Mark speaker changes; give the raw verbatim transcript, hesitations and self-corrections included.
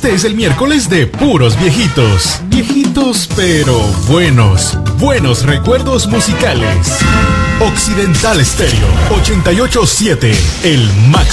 Speaker 1: Este es el miércoles de puros viejitos. Viejitos pero buenos. Buenos recuerdos musicales. Occidental Stereo ochenta y ocho punto siete, el máximo.